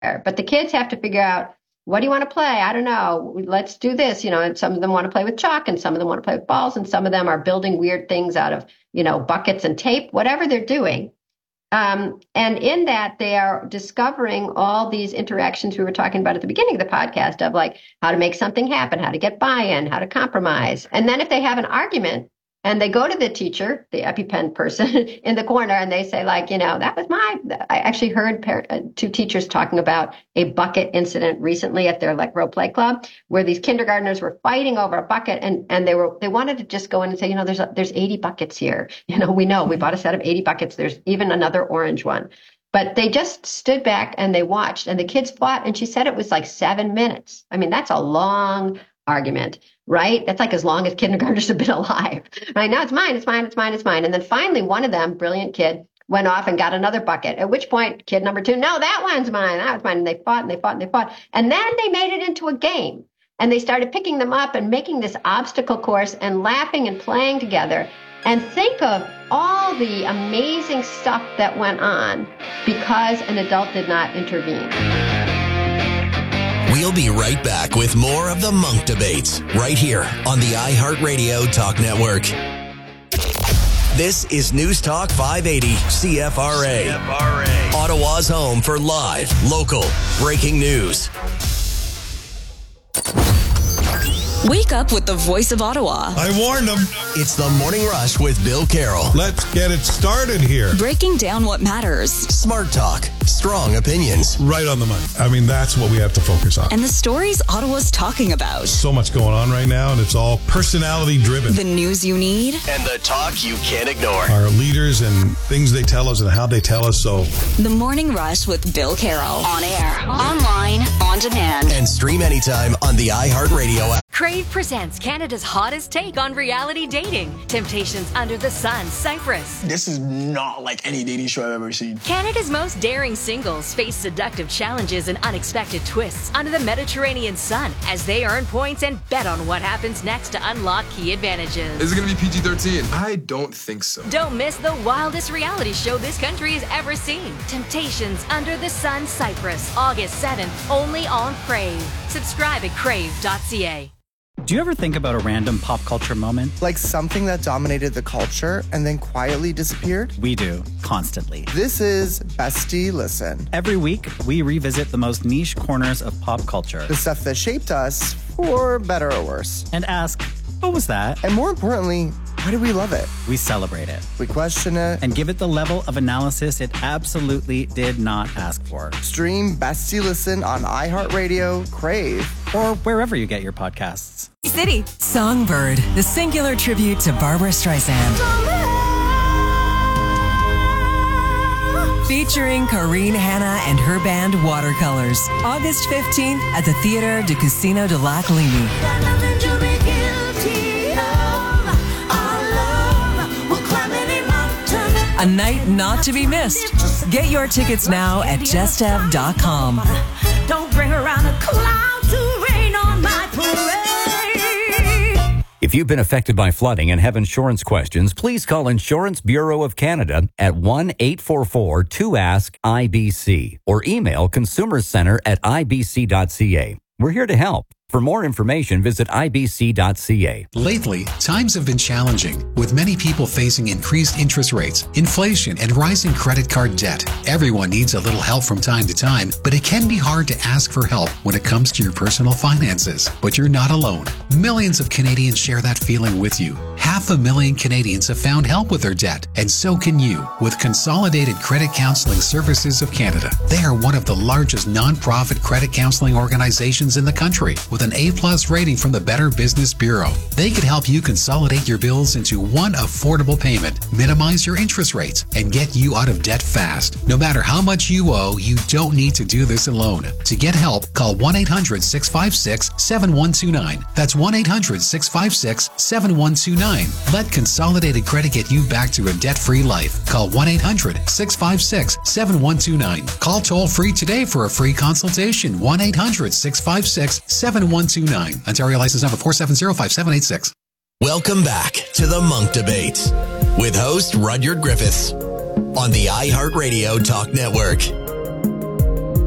But the kids have to figure out, what do you want to play? I don't know. Let's do this. And some of them want to play with chalk and some of them want to play with balls and some of them are building weird things out of, buckets and tape, whatever they're doing. And in that, they are discovering all these interactions we were talking about at the beginning of the podcast of like how to make something happen, how to get buy-in, how to compromise. And then if they have an argument and they go to the teacher, the EpiPen person in the corner, and they say like, that was I actually heard two teachers talking about a bucket incident recently at their like role play club where these kindergartners were fighting over a bucket and they wanted to just go in and say, there's 80 buckets here. We bought a set of 80 buckets. There's even another orange one. But they just stood back and they watched and the kids fought. And she said it was like 7 minutes. I mean, that's a long argument, right? That's like as long as kindergartners have been alive. Right now it's mine, it's mine, it's mine, it's mine. And then finally one of them, brilliant kid, went off and got another bucket, at which point kid number 2, no, that one's mine, that was mine. And they fought and they fought and they fought. And then they made it into a game and they started picking them up and making this obstacle course and laughing and playing together. And think of all the amazing stuff that went on because an adult did not intervene. We'll be right back with more of the Monk Debates right here on the iHeartRadio Talk Network. This is News Talk 580 CFRA. Ottawa's home for live, local, breaking news. Wake up with the voice of Ottawa. I warned them. It's the Morning Rush with Bill Carroll. Let's get it started here. Breaking down what matters. Smart talk, strong opinions. Right on the money. I mean, that's what we have to focus on. And the stories Ottawa's talking about. So much going on right now, and it's all personality driven. The news you need. And the talk you can't ignore. Our leaders and things they tell us and how they tell us. So, The Morning Rush with Bill Carroll. On air, online, on demand. And stream anytime on the iHeartRadio app. Crave presents Canada's hottest take on reality dating. Temptations Under the Sun, Cyprus. This is not like any dating show I've ever seen. Canada's most daring singles face seductive challenges and unexpected twists under the Mediterranean sun as they earn points and bet on what happens next to unlock key advantages. Is it going to be PG-13? I don't think so. Don't miss the wildest reality show this country has ever seen. Temptations Under the Sun, Cyprus, August 7th, only on Crave. Subscribe at crave.ca. Do you ever think about a random pop culture moment? Like something that dominated the culture and then quietly disappeared? We do, constantly. This is Bestie Listen. Every week, we revisit the most niche corners of pop culture. The stuff that shaped us, for better or worse. And ask, what was that? And more importantly, why do we love it? We celebrate it. We question it. And give it the level of analysis it absolutely did not ask for. Stream Bestie Listen on iHeartRadio, Crave, or wherever you get your podcasts. City. Songbird, the singular tribute to Barbara Streisand. Featuring Karine Hanna and her band Watercolors. August 15th at the Theater de Casino de la Colini. A night not to be missed. Get your tickets now at justev.com. Don't bring around a cloud to rain on my parade. If you've been affected by flooding and have insurance questions, please call Insurance Bureau of Canada at 1-844-2ASK-IBC or email consumerscenter@ibc.ca. We're here to help. For more information, visit ibc.ca. Lately, times have been challenging, with many people facing increased interest rates, inflation, and rising credit card debt. Everyone needs a little help from time to time, but it can be hard to ask for help when it comes to your personal finances. But you're not alone. Millions of Canadians share that feeling with you. 500,000 Canadians have found help with their debt, and so can you with Consolidated Credit Counseling Services of Canada. They are one of the largest non-profit credit counseling organizations in the country, with an A+ rating from the Better Business Bureau. They could help you consolidate your bills into one affordable payment, minimize your interest rates, and get you out of debt fast. No matter how much you owe, you don't need to do this alone. To get help, call 1-800-656-7129. That's 1-800-656-7129. Let Consolidated Credit get you back to a debt-free life. Call 1-800-656-7129. Call toll-free today for a free consultation. 1-800-656-7129. Ontario license number 4705786. Welcome back to the Monk Debates with host Rudyard Griffiths on the iHeartRadio Talk Network.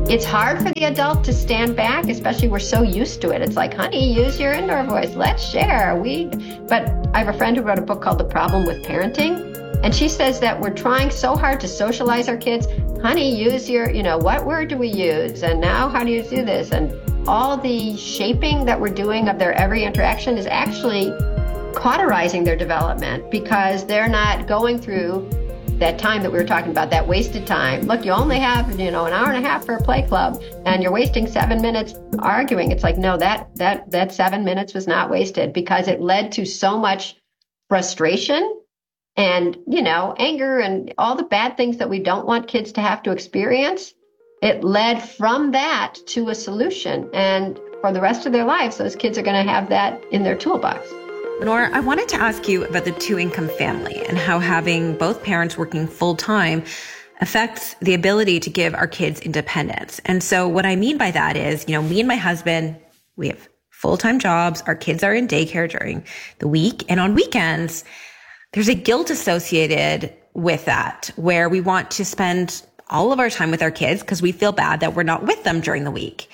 It's hard for the adult to stand back, especially we're so used to it. It's like, honey, use your indoor voice. Let's share. But I have a friend who wrote a book called The Problem with Parenting. And she says that we're trying so hard to socialize our kids. Honey, use your, what word do we use? And now how do you do this? And all the shaping that we're doing of their every interaction is actually cauterizing their development because they're not going through that time that we were talking about, that wasted time. Look, you only have, an hour and a half for a play club and you're wasting 7 minutes arguing. It's like, no, that 7 minutes was not wasted because it led to so much frustration and, anger and all the bad things that we don't want kids to have to experience. It led from that to a solution. And for the rest of their lives, those kids are going to have that in their toolbox. Lenore, I wanted to ask you about the two-income family and how having both parents working full-time affects the ability to give our kids independence. And so what I mean by that is, me and my husband, we have full-time jobs. Our kids are in daycare during the week. And on weekends, there's a guilt associated with that, where we want to spend all of our time with our kids because we feel bad that we're not with them during the week.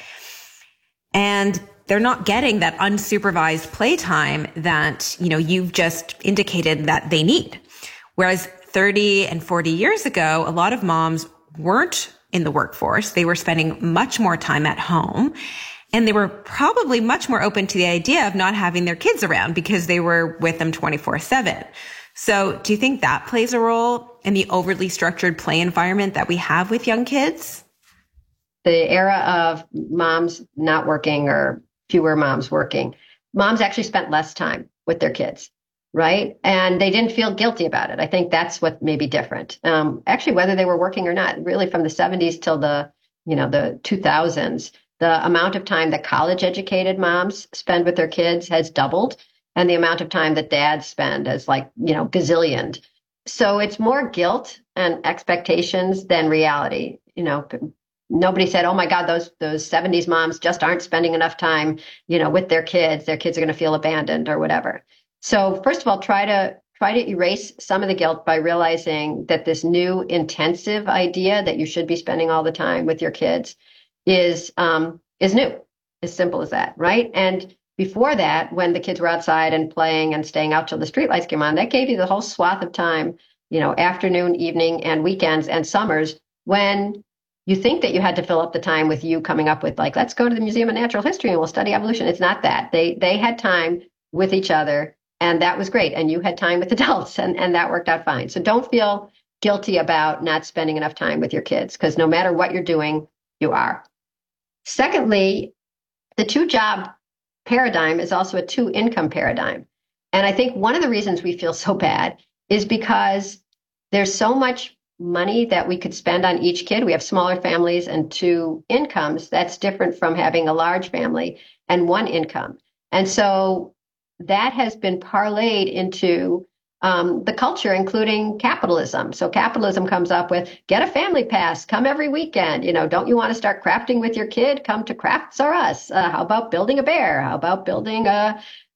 And they're not getting that unsupervised playtime that, you've just indicated that they need. Whereas 30 and 40 years ago, a lot of moms weren't in the workforce. They were spending much more time at home. And they were probably much more open to the idea of not having their kids around because they were with them 24/7. So do you think that plays a role in the overly structured play environment that we have with young kids? The era of moms not working or fewer moms working, moms actually spent less time with their kids, right? And they didn't feel guilty about it. I think that's what may be different. Actually, whether they were working or not, really from the 70s till the 2000s, the amount of time that college-educated moms spend with their kids has doubled, and the amount of time that dads spend has gazillioned. So it's more guilt and expectations than reality. Nobody said, oh my God, those 70s moms just aren't spending enough time, with their kids. Their kids are going to feel abandoned or whatever. So first of all, try to erase some of the guilt by realizing that this new intensive idea that you should be spending all the time with your kids is new. As simple as that, right? And before that, when the kids were outside and playing and staying out till the streetlights came on, that gave you the whole swath of time, afternoon, evening, and weekends and summers when you think that you had to fill up the time with you coming up with let's go to the Museum of Natural History and we'll study evolution. It's not that. They had time with each other and that was great. And you had time with adults and that worked out fine. So don't feel guilty about not spending enough time with your kids because no matter what you're doing, you are. Secondly, the two-job paradigm is also a two-income paradigm. And I think one of the reasons we feel so bad is because there's so much money that we could spend on each kid. We have smaller families and two incomes. That's different from having a large family and one income. And so that has been parlayed into the culture, including capitalism. So capitalism comes up with, get a family pass, come every weekend. Don't you want to start crafting with your kid? Come to Crafts R Us. How about building a bear? How about building a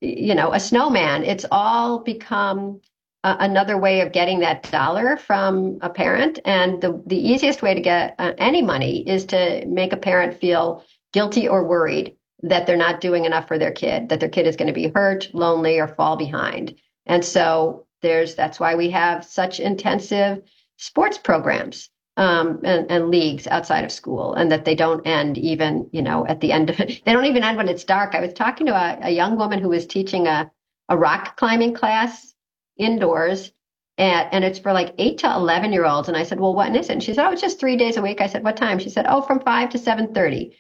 snowman? It's all become another way of getting that dollar from a parent. And the easiest way to get any money is to make a parent feel guilty or worried that they're not doing enough for their kid, that their kid is going to be hurt, lonely, or fall behind. And so that's why we have such intensive sports programs and leagues outside of school, and that they don't end even, at the end of it. They don't even end when it's dark. I was talking to a young woman who was teaching a rock climbing class indoors, and it's for 8 to 11-year-olds. And I said, well, what is it? And she said, oh, it's just 3 days a week. I said, what time? She said, oh, from 5 to 7:30.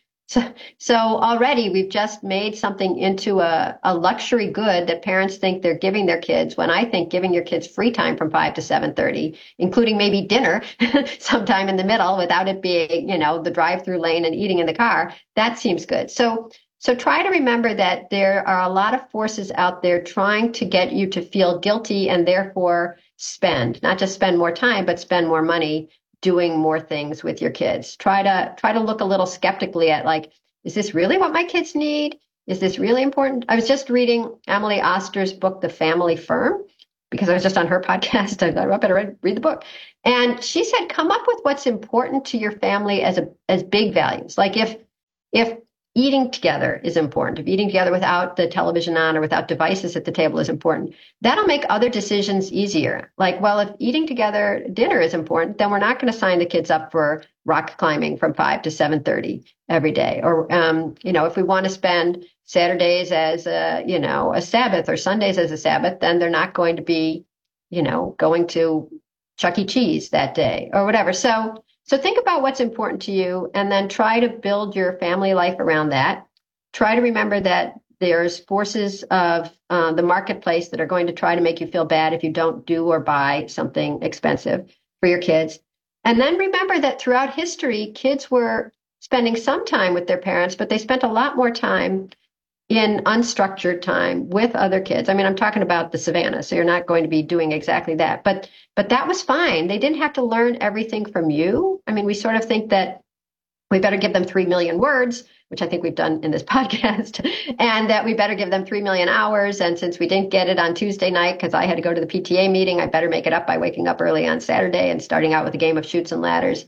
So already we've just made something into a luxury good that parents think they're giving their kids, when I think giving your kids free time from 5 to 7:30, including maybe dinner sometime in the middle without it being, the drive-through lane and eating in the car, that seems good. So try to remember that there are a lot of forces out there trying to get you to feel guilty and therefore not just spend more time, but spend more money doing more things with your kids. Try to look a little skeptically at is this really what my kids need? Is this really important? I was just reading Emily Oster's book, The Family Firm, because I was just on her podcast. I thought I better read the book. And she said, come up with what's important to your family as big values. Like if eating together is important, if eating together without the television on or without devices at the table is important, that'll make other decisions easier. Like, well, if eating together dinner is important, then we're not going to sign the kids up for rock climbing from 5 to 7:30 every day. Or, if we want to spend Saturdays as a Sabbath or Sundays as a Sabbath, then they're not going to be, going to Chuck E. Cheese that day or whatever. So think about what's important to you and then try to build your family life around that. Try to remember that there's forces of the marketplace that are going to try to make you feel bad if you don't do or buy something expensive for your kids. And then remember that throughout history, kids were spending some time with their parents, but they spent a lot more time in unstructured time with other kids. I mean, I'm talking about the savannah, so you're not going to be doing exactly that. But that was fine. They didn't have to learn everything from you. I mean, we sort of think that we better give them 3 million words, which I think we've done in this podcast, and that we better give them 3 million hours. And since we didn't get it on Tuesday night because I had to go to the PTA meeting, I better make it up by waking up early on Saturday and starting out with a game of Chutes and Ladders.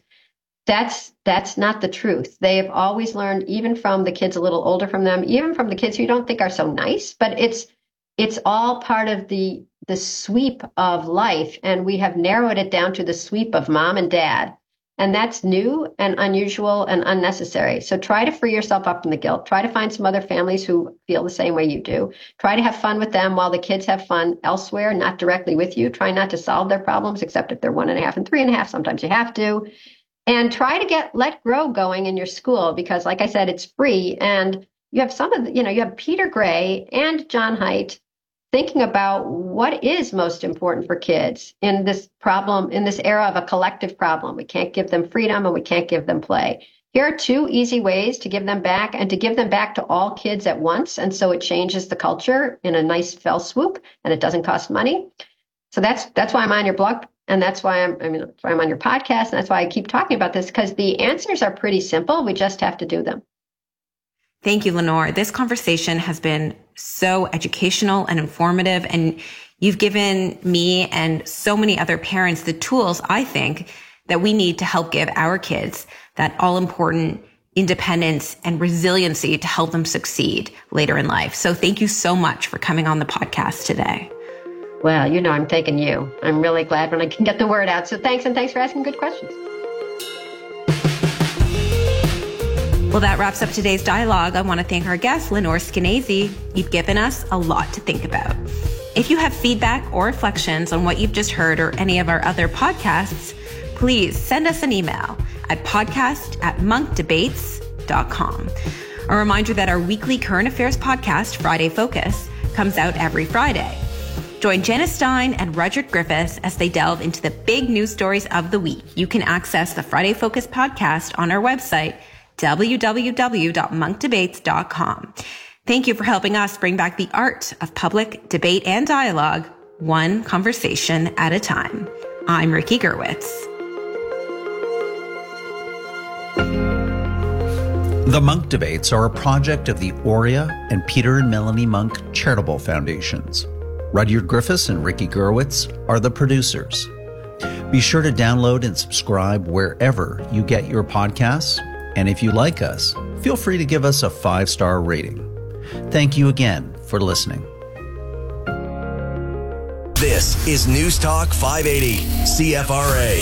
That's not the truth. They have always learned, even from the kids a little older from them, even from the kids who you don't think are so nice, but it's all part of the sweep of life. And we have narrowed it down to the sweep of mom and dad. And that's new and unusual and unnecessary. So try to free yourself up from the guilt. Try to find some other families who feel the same way you do. Try to have fun with them while the kids have fun elsewhere, not directly with you. Try not to solve their problems, except if they're 1.5 and 3.5. Sometimes you have to. And try to let Grow going in your school because, like I said, it's free. And you have you have Peter Gray and John Haidt thinking about what is most important for kids in this era of a collective problem. We can't give them freedom and we can't give them play. Here are 2 easy ways to give them back and to give them back to all kids at once. And so it changes the culture in a nice fell swoop and it doesn't cost money. So that's why I'm on your blog. And that's why I'm on your podcast. And that's why I keep talking about this, because the answers are pretty simple. We just have to do them. Thank you, Lenore. This conversation has been so educational and informative. And you've given me and so many other parents the tools, I think, that we need to help give our kids that all important independence and resiliency to help them succeed later in life. So thank you so much for coming on the podcast today. Well, I'm thanking you. I'm really glad when I can get the word out. So thanks, and thanks for asking good questions. Well, that wraps up today's dialogue. I want to thank our guest, Lenore Skenazy. You've given us a lot to think about. If you have feedback or reflections on what you've just heard or any of our other podcasts, please send us an email at podcast@monkdebates.com. A reminder that our weekly current affairs podcast, Friday Focus, comes out every Friday. Join Janice Stein and Rudyard Griffiths as they delve into the big news stories of the week. You can access the Friday Focus podcast on our website, www.monkdebates.com. Thank you for helping us bring back the art of public debate and dialogue, one conversation at a time. I'm Ricky Gerwitz. The Munk Debates are a project of the Aurea and Peter and Melanie Munk Charitable Foundations. Rudyard Griffiths and Ricky Gerwitz are the producers. Be sure to download and subscribe wherever you get your podcasts. And if you like us, feel free to give us a 5-star rating. Thank you again for listening. This is News Talk 580, CFRA.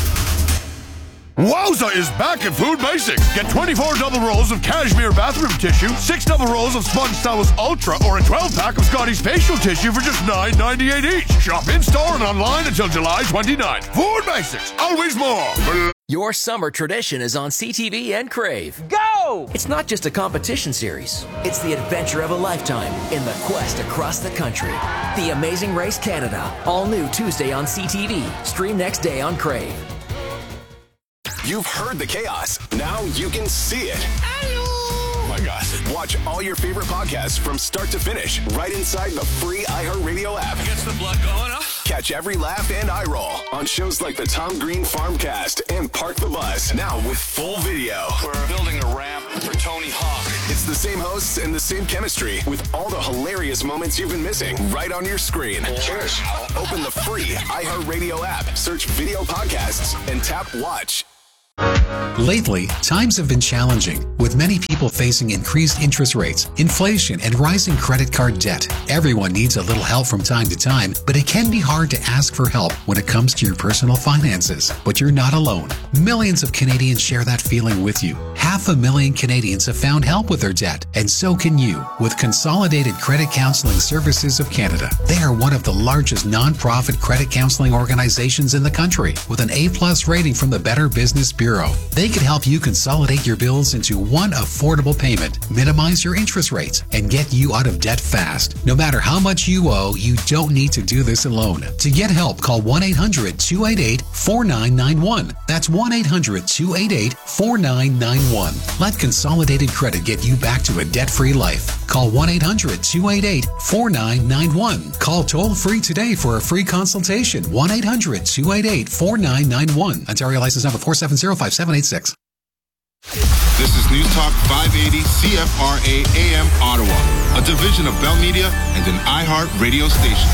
Wowza is back at Food Basics. Get 24 double rolls of cashmere bathroom tissue, 6 double rolls of Sponge Stylus Ultra, or a 12-pack of Scotty's facial tissue for just $9.98 each. Shop in-store and online until July 29th. Food Basics, always more. Your summer tradition is on CTV and Crave. Go! It's not just a competition series. It's the adventure of a lifetime in the quest across the country. The Amazing Race Canada. All new Tuesday on CTV. Stream next day on Crave. You've heard the chaos. Now you can see it. Oh my gosh. Watch all your favorite podcasts from start to finish right inside the free iHeartRadio app. Gets the blood going, huh? Catch every laugh and eye roll on shows like the Tom Green Farmcast and Park the Bus. Now with full video. We're building a ramp for Tony Hawk. It's the same hosts and the same chemistry with all the hilarious moments you've been missing right on your screen. Cheers. Open the free iHeartRadio app, search video podcasts, and tap watch. Lately, times have been challenging, with many people facing increased interest rates, inflation, and rising credit card debt. Everyone needs a little help from time to time, but it can be hard to ask for help when it comes to your personal finances. But you're not alone. Millions of Canadians share that feeling with you. 500,000 Canadians have found help with their debt, and so can you with Consolidated Credit Counseling Services of Canada. They are one of the largest non-profit credit counseling organizations in the country, with an A+ rating from the Better Business Bureau. They can help you consolidate your bills into one affordable payment, minimize your interest rates, and get you out of debt fast. No matter how much you owe, you don't need to do this alone. To get help, call 1-800-288-4991. That's 1-800-288-4991. Let Consolidated Credit get you back to a debt-free life. Call 1-800-288-4991. Call toll-free today for a free consultation. 1-800-288-4991. Ontario license number 4705786. This is News Talk 580 CFRA AM Ottawa, a division of Bell Media and an iHeart radio station.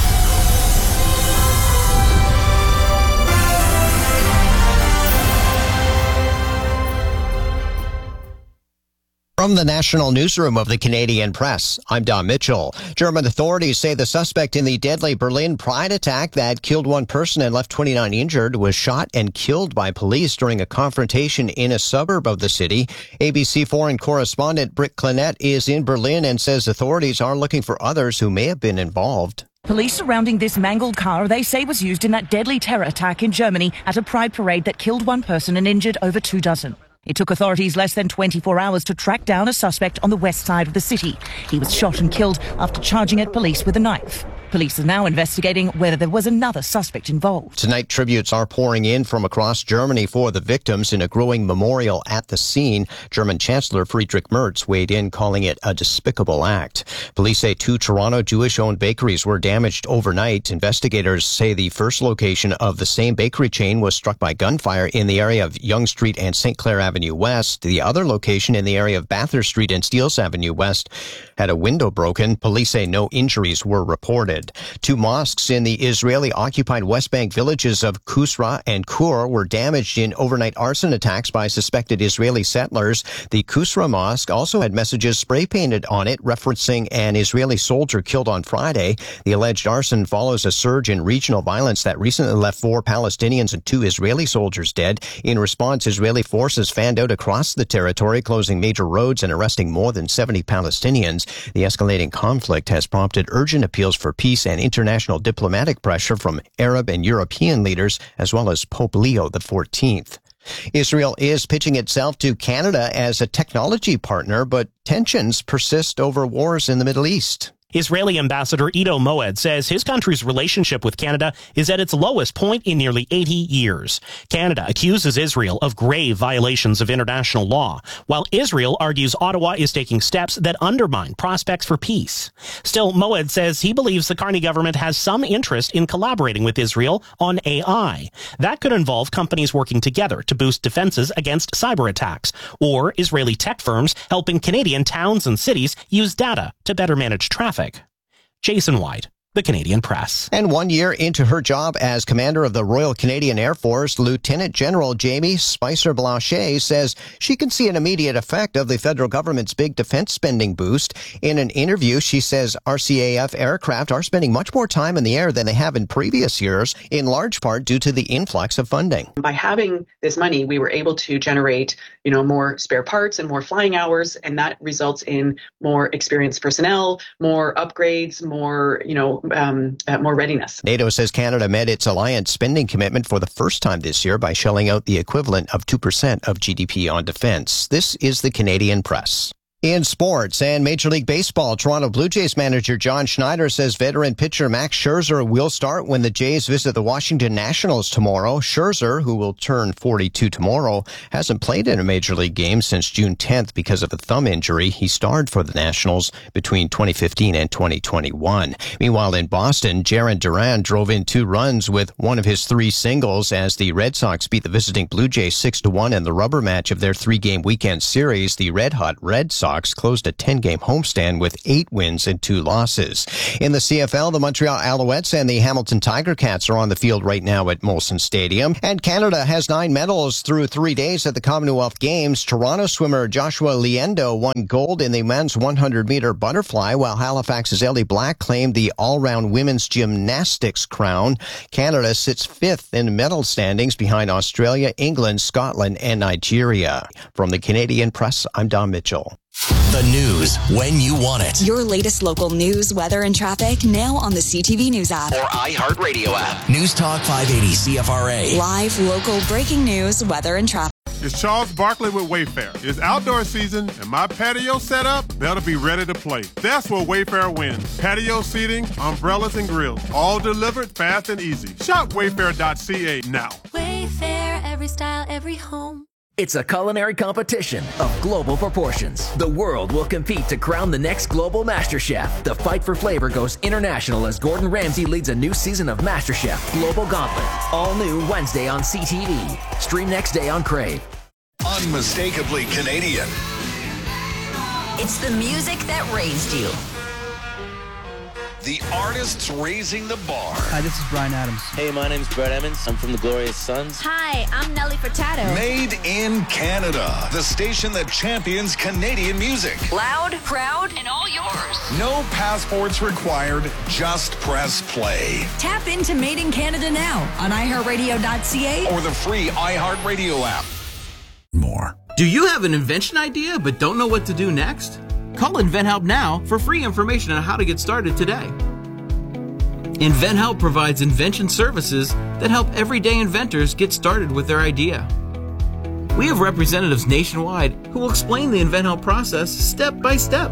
From the National Newsroom of the Canadian Press, I'm Don Mitchell. German authorities say the suspect in the deadly Berlin Pride attack that killed one person and left 29 injured was shot and killed by police during a confrontation in a suburb of the city. ABC foreign correspondent Britt Clinette is in Berlin and says authorities are looking for others who may have been involved. Police surrounding this mangled car they say was used in that deadly terror attack in Germany at a Pride parade that killed one person and injured over 2 dozen. It took authorities less than 24 hours to track down a suspect on the west side of the city. He was shot and killed after charging at police with a knife. Police are now investigating whether there was another suspect involved. Tonight, tributes are pouring in from across Germany for the victims in a growing memorial at the scene. German Chancellor Friedrich Merz weighed in, calling it a despicable act. Police say 2 Toronto Jewish-owned bakeries were damaged overnight. Investigators say the first location of the same bakery chain was struck by gunfire in the area of Yonge Street and St. Clair Avenue West. The other location in the area of Bathurst Street and Steeles Avenue West had a window broken. Police say no injuries were reported. 2 mosques in the Israeli-occupied West Bank villages of Kusra and Kur were damaged in overnight arson attacks by suspected Israeli settlers. The Kusra mosque also had messages spray-painted on it referencing an Israeli soldier killed on Friday. The alleged arson follows a surge in regional violence that recently left 4 Palestinians and 2 Israeli soldiers dead. In response, Israeli forces fanned out across the territory, closing major roads and arresting more than 70 Palestinians. The escalating conflict has prompted urgent appeals for peace and international diplomatic pressure from Arab and European leaders, as well as Pope Leo XIV. Israel is pitching itself to Canada as a technology partner, but tensions persist over wars in the Middle East. Israeli Ambassador Ido Moed says his country's relationship with Canada is at its lowest point in nearly 80 years. Canada accuses Israel of grave violations of international law, while Israel argues Ottawa is taking steps that undermine prospects for peace. Still, Moed says he believes the Carney government has some interest in collaborating with Israel on AI. That could involve companies working together to boost defenses against cyber attacks, or Israeli tech firms helping Canadian towns and cities use data to better manage traffic. Jason White, The Canadian Press. And 1 year into her job as commander of the Royal Canadian Air Force, Lieutenant General Jamie Spicer-Blanchet says she can see an immediate effect of the federal government's big defense spending boost. In an interview, she says RCAF aircraft are spending much more time in the air than they have in previous years, in large part due to the influx of funding. By having this money, we were able to generate, more spare parts and more flying hours, and that results in more experienced personnel, more upgrades, more, more readiness. NATO says Canada met its alliance spending commitment for the first time this year by shelling out the equivalent of 2% of GDP on defense. This is the Canadian Press. In sports and Major League Baseball, Toronto Blue Jays manager John Schneider says veteran pitcher Max Scherzer will start when the Jays visit the Washington Nationals tomorrow. Scherzer, who will turn 42 tomorrow, hasn't played in a Major League game since June 10th because of a thumb injury. He starred for the Nationals between 2015 and 2021. Meanwhile, in Boston, Jarren Duran drove in 2 runs with one of his 3 singles as the Red Sox beat the visiting Blue Jays 6-1 in the rubber match of their 3-game weekend series. The red-hot Red Sox Blackhawks closed a 10-game homestand with 8 wins and 2 losses. In the CFL, the Montreal Alouettes and the Hamilton Tiger Cats are on the field right now at Molson Stadium. And Canada has 9 medals through 3 days at the Commonwealth Games. Toronto swimmer Joshua Liendo won gold in the men's 100-meter butterfly, while Halifax's Ellie Black claimed the all-round women's gymnastics crown. Canada sits 5th in medal standings behind Australia, England, Scotland, and Nigeria. From the Canadian Press, I'm Don Mitchell. The news when you want it. Your latest local news, weather, and traffic now on the CTV News app. Or iHeartRadio app. News Talk 580 CFRA. Live, local, breaking news, weather, and traffic. It's Charles Barkley with Wayfair. It's outdoor season, and my patio setup better be ready to play. That's where Wayfair wins. Patio seating, umbrellas, and grills. All delivered fast and easy. Shop wayfair.ca now. Wayfair, every style, every home. It's a culinary competition of global proportions. The world will compete to crown the next global master chef. The fight for flavor goes international as Gordon Ramsay leads a new season of MasterChef Global Gauntlet. All new Wednesday on CTV. Stream next day on Crave. Unmistakably Canadian. It's the music that raised you. The artists raising the bar. Hi, this is Bryan Adams. Hey, my name's Brett Emmons. I'm from the Glorious Sons. Hi, I'm Nelly Furtado. Made in Canada. The station that champions Canadian music. Loud, proud, and all yours. No passports required. Just press play. Tap into Made in Canada now on iHeartRadio.ca or the free iHeartRadio app. More. Do you have an invention idea but don't know what to do next? Call InventHelp now for free information on how to get started today. InventHelp provides invention services that help everyday inventors get started with their idea. We have representatives nationwide who will explain the InventHelp process step by step.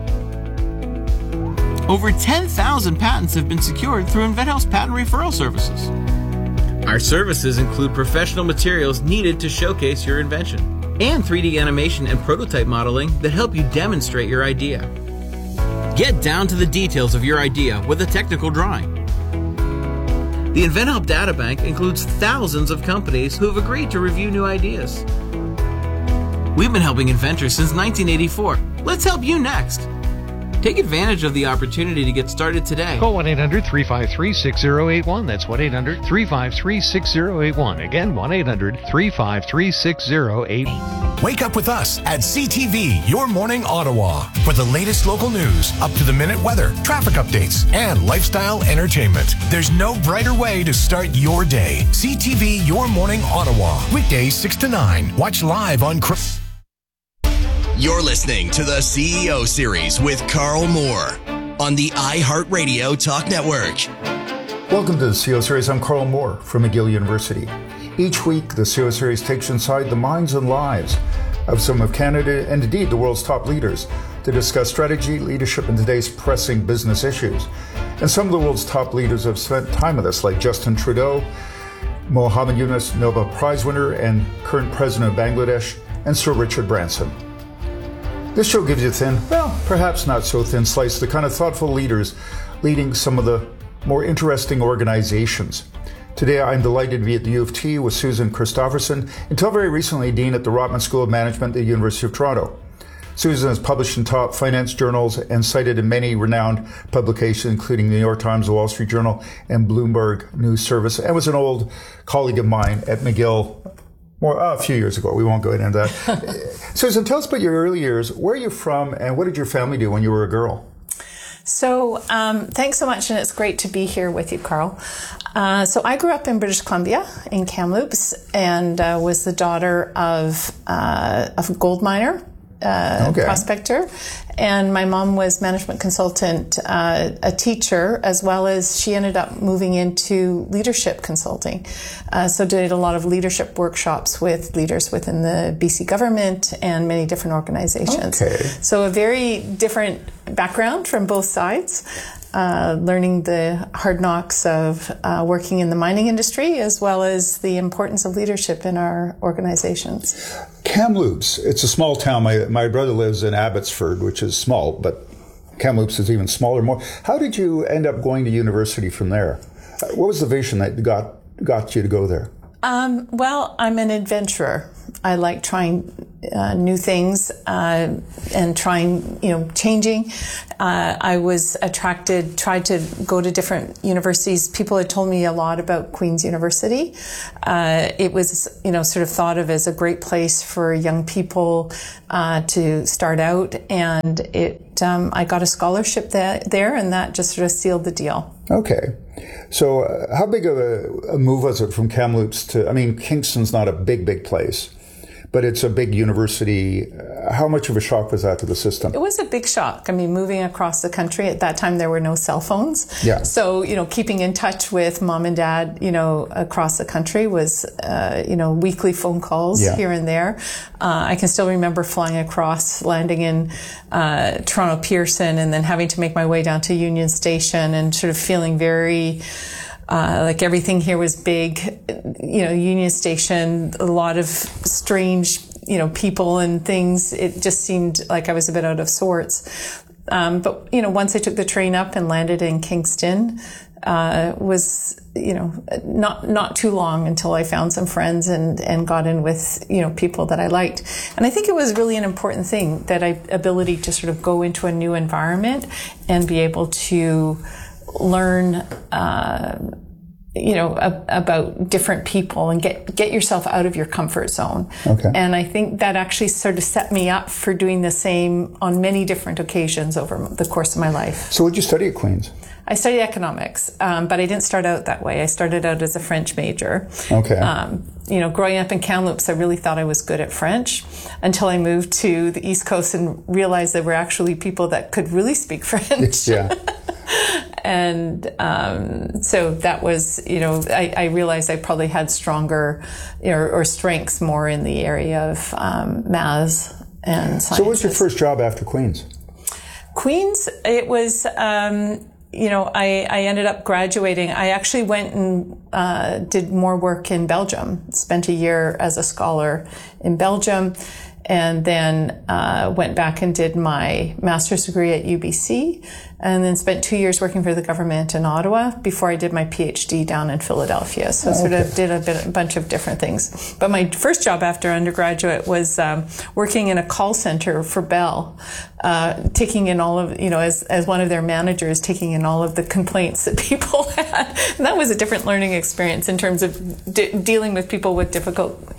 Over 10,000 patents have been secured through InventHelp's patent referral services. Our services include professional materials needed to showcase your invention, and 3D animation and prototype modeling that help you demonstrate your idea. Get down to the details of your idea with a technical drawing. The InventHelp Databank includes thousands of companies who have agreed to review new ideas. We've been helping inventors since 1984. Let's help you next. Take advantage of the opportunity to get started today. Call 1-800-353-6081. That's 1-800-353-6081. Again, 1-800-353-6081. Wake up with us at CTV, Your Morning Ottawa, for the latest local news, up-to-the-minute weather, traffic updates, and lifestyle entertainment. There's no brighter way to start your day. CTV, Your Morning Ottawa. Weekdays 6 to 9. Watch live on... You're listening to the CEO Series with Carl Moore on the iHeartRadio Talk Network. Welcome to the CEO Series. I'm Carl Moore from McGill University. Each week, the CEO Series takes you inside the minds and lives of some of Canada and indeed the world's top leaders to discuss strategy, leadership, and today's pressing business issues. And some of the world's top leaders have spent time with us, like Justin Trudeau, Mohammed Yunus, Nobel Prize winner and current president of Bangladesh, and Sir Richard Branson. This show gives you a thin, well, perhaps not so thin slice, the kind of thoughtful leaders leading some of the more interesting organizations. Today, I'm delighted to be at the U of T with Susan Christofferson, until very recently Dean at the Rotman School of Management at the University of Toronto. Susan has published in top finance journals and cited in many renowned publications, including the New York Times, the Wall Street Journal, and Bloomberg News Service, and was an old colleague of mine at McGill a few years ago. We won't go into that. Susan, tell us about your early years. Where are you from, and what did your family do when you were a girl? So thanks so much, and it's great to be here with you, Carl. So I grew up in British Columbia, in Kamloops, and was the daughter of a gold miner, prospector. And my mom was management consultant, a teacher, as well as she ended up moving into leadership consulting. So did a lot of leadership workshops with leaders within the BC government and many different organizations. Okay. So a very different background from both sides. Learning the hard knocks of working in the mining industry, as well as the importance of leadership in our organizations. Kamloops, it's a small town. My brother lives in Abbotsford, which is small, but Kamloops is even smaller. More. How did you end up going to university from there? What was the vision that got you to go there? Well, I'm an adventurer. I like trying new things and trying, changing. I was tried to go to different universities. People had told me a lot about Queen's University. It was, sort of thought of as a great place for young people to start out. And I got a scholarship there, and that just sort of sealed the deal. Okay. So how big of a move was it from Kamloops to, Kingston's not a big place, but it's a big university. How much of a shock was that to the system? It was a big shock. Moving across the country, at that time there were no cell phones. Yeah. So, keeping in touch with mom and dad, across the country was, weekly phone calls here and there. I can still remember flying across, landing in Toronto Pearson, and then having to make my way down to Union Station and sort of feeling very like everything here was big, Union Station, a lot of strange, people and things. It just seemed like I was a bit out of sorts. But, once I took the train up and landed in Kingston, was, not too long until I found some friends and got in with, people that I liked. And I think it was really an important thing, that ability to sort of go into a new environment and be able to learn, about different people and get yourself out of your comfort zone. Okay. And I think that actually sort of set me up for doing the same on many different occasions over the course of my life. So what did you study at Queen's? I studied economics, but I didn't start out that way. I started out as a French major. Okay. Growing up in Kamloops, I really thought I was good at French until I moved to the East Coast and realized there were actually people that could really speak French. Yeah. And so that was, I realized I probably had stronger or strengths more in the area of maths and sciences. So what was your first job after Queen's? Queen's, it was, I ended up graduating. I actually went and did more work in Belgium, spent a year as a scholar in Belgium, and then went back and did my master's degree at UBC, and then spent 2 years working for the government in Ottawa before I did my PhD down in Philadelphia. So sort of did a bunch of different things. But my first job after undergraduate was working in a call center for Bell, taking in all of, as one of their managers, taking in all of the complaints that people had. And that was a different learning experience in terms of dealing with people with difficult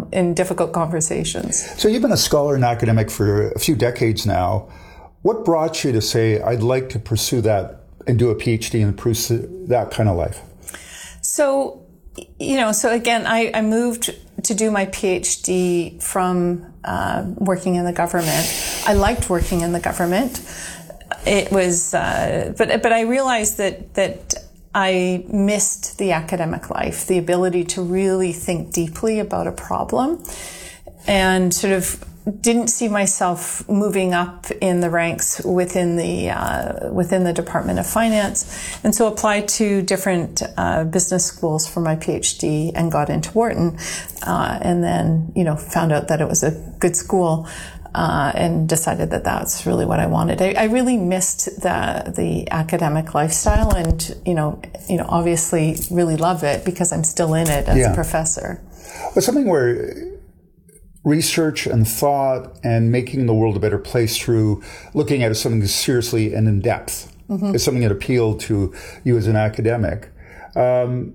conversations. So you've been a scholar and academic for a few decades now. What brought you to say, I'd like to pursue that and do a PhD and pursue that kind of life? So, again, I moved to do my PhD from working in the government. I liked working in the government. It was, but I realized that I missed the academic life, the ability to really think deeply about a problem, and sort of didn't see myself moving up in the ranks within the Department of Finance, and so applied to different business schools for my PhD and got into Wharton, and then found out that it was a good school, and decided that that's really what I wanted. I really missed the academic lifestyle, and obviously really love it because I'm still in it as a professor. But something where research and thought and making the world a better place through looking at something seriously and in depth is something that appealed to you as an academic. I'm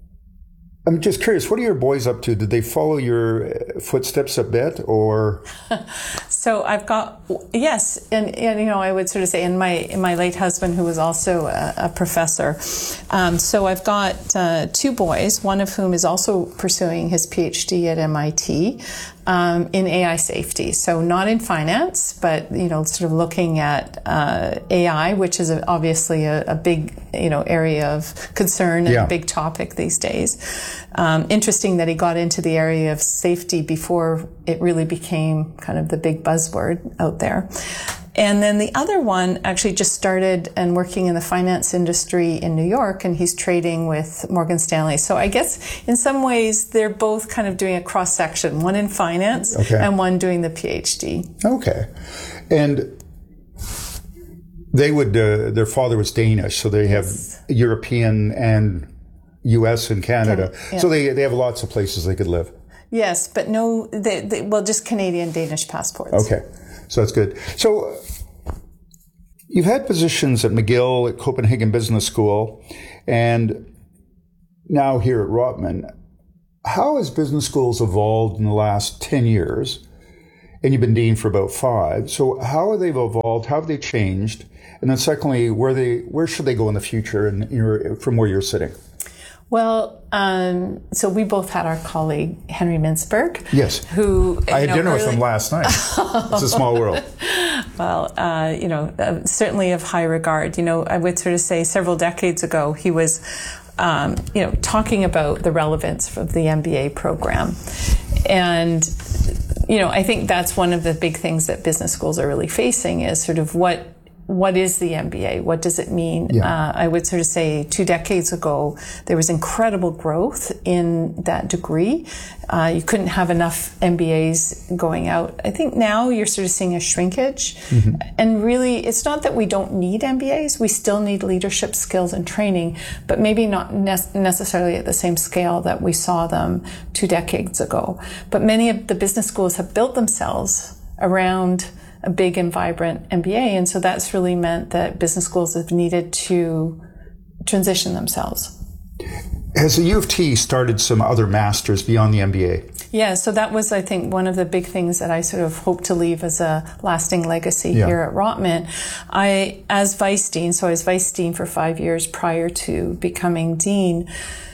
just curious, what are your boys up to? Did they follow your footsteps a bit, or? So I've got, yes, and I would sort of say, and my late husband, who was also a professor. So I've got 2 boys, one of whom is also pursuing his PhD at MIT in AI safety. So not in finance, but sort of looking at AI, which is obviously a big area of concern and a big topic these days. Interesting that he got into the area of safety before it really became kind of the big buzzword out there. And then the other one actually just started and working in the finance industry in New York, and he's trading with Morgan Stanley. So I guess in some ways they're both kind of doing a cross section, one in finance and one doing the PhD. Okay. And they would, their father was Danish, so they have European and U.S. and Canada. Yeah. So they have lots of places they could live. Yes, but no, just Canadian Danish passports. Okay, so that's good. So you've had positions at McGill, at Copenhagen Business School, and now here at Rotman. How has business schools evolved in the last 10 years? And you've been dean for about 5. So how have they evolved? How have they changed? And then secondly, where should they go in the future and from where you're sitting? Well, so we both had our colleague, Henry Mintzberg. Yes. Who I had dinner with him last night. It's a small world. Well, certainly of high regard. I would sort of say several decades ago, he was, talking about the relevance of the MBA program. And, I think that's one of the big things that business schools are really facing is sort of what is the MBA? What does it mean? Yeah. I would sort of say 2 decades ago, there was incredible growth in that degree. You couldn't have enough MBAs going out. I think now you're sort of seeing a shrinkage. Mm-hmm. And really, it's not that we don't need MBAs. We still need leadership skills and training, but maybe not necessarily at the same scale that we saw them 2 decades ago. But many of the business schools have built themselves around a big and vibrant MBA. And so that's really meant that business schools have needed to transition themselves. Has the U of T started some other masters beyond the MBA? Yeah, so that was, I think, one of the big things that I sort of hope to leave as a lasting legacy here at Rotman. As vice dean for 5 years prior to becoming dean,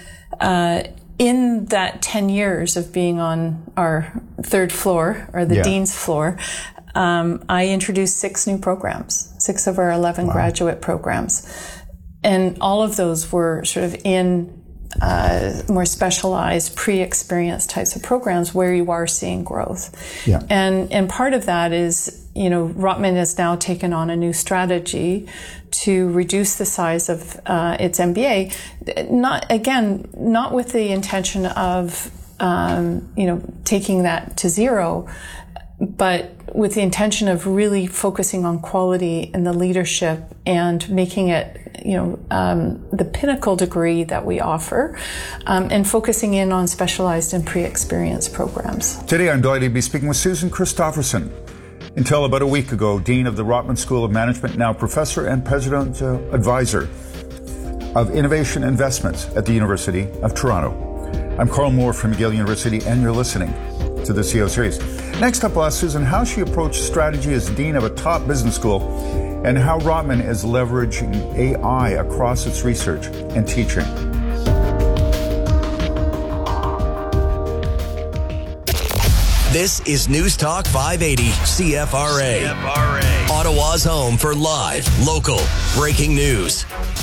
in that 10 years of being on our 3rd floor, or the dean's floor, I introduced 6 new programs, 6 of our 11 graduate programs. And all of those were sort of in more specialized, pre-experienced types of programs where you are seeing growth. Yeah. And part of that is, Rotman has now taken on a new strategy to reduce the size of its MBA, not with the intention of, taking that to 0, but with the intention of really focusing on quality and the leadership and making it, the pinnacle degree that we offer, and focusing in on specialized and pre-experienced programs. Today, I'm delighted to be speaking with Susan Christofferson. Until about a week ago, Dean of the Rotman School of Management, now Professor and President Advisor of Innovation Investments at the University of Toronto. I'm Carl Moore from McGill University, and you're listening to the CO Series. Next up, I'll ask Susan how she approached strategy as dean of a top business school and how Rotman is leveraging AI across its research and teaching. This is News Talk 580 CFRA. Ottawa's home for live, local, breaking news.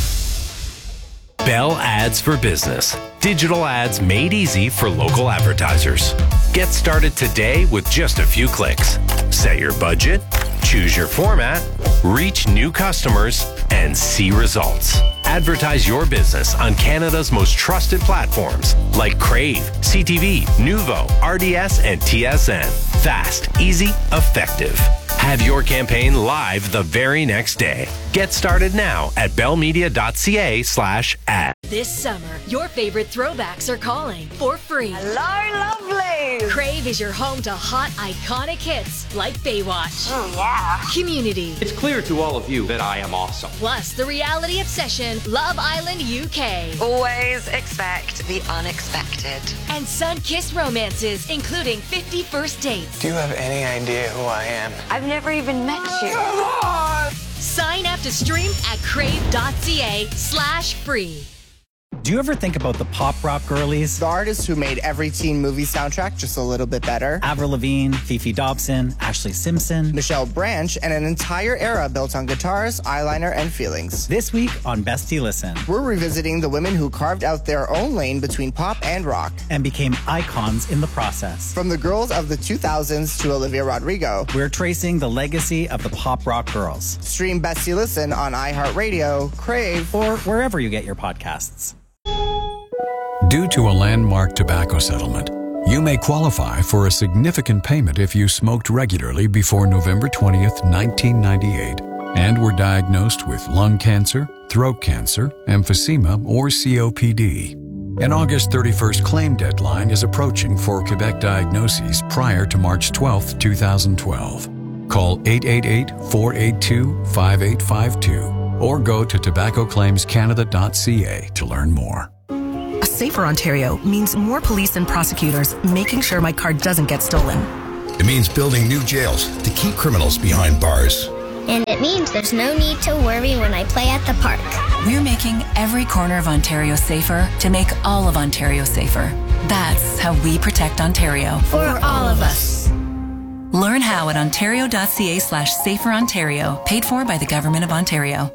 Bell Ads for Business. Digital ads made easy for local advertisers. Get started today with just a few clicks. Set your budget, choose your format, reach new customers, and see results. Advertise your business on Canada's most trusted platforms like Crave, CTV, Nuvo, RDS, and TSN. Fast, easy, effective. Have your campaign live the very next day. Get started now at bellmedia.ca/ad. This summer, your favorite throwbacks are calling for free. Hello, lovely! Crave is your home to hot, iconic hits like Baywatch. Oh, yeah. Community. It's clear to all of you that I am awesome. Plus, the reality obsession, Love Island UK. Always expect the unexpected. And sun-kissed romances, including 50 First Dates. Do you have any idea who I am? I've never even met you. Come on! Sign up to stream at crave.ca/free. Do you ever think about the pop rock girlies? The artists who made every teen movie soundtrack just a little bit better. Avril Lavigne, Fifi Dobson, Ashley Simpson. Michelle Branch, and an entire era built on guitars, eyeliner, and feelings. This week on Bestie Listen, we're revisiting the women who carved out their own lane between pop and rock. And became icons in the process. From the girls of the 2000s to Olivia Rodrigo, we're tracing the legacy of the pop rock girls. Stream Bestie Listen on iHeartRadio, Crave, or wherever you get your podcasts. Due to a landmark tobacco settlement, you may qualify for a significant payment if you smoked regularly before November 20th, 1998, and were diagnosed with lung cancer, throat cancer, emphysema, or COPD. An August 31st claim deadline is approaching for Quebec diagnoses prior to March 12, 2012. Call 888-482-5852 or go to tobaccoclaimscanada.ca to learn more. A safer Ontario means more police and prosecutors making sure my car doesn't get stolen. It means building new jails to keep criminals behind bars. And it means there's no need to worry when I play at the park. We're making every corner of Ontario safer to make all of Ontario safer. That's how we protect Ontario. For all of us. Learn how at ontario.ca/saferontario, paid for by the Government of Ontario.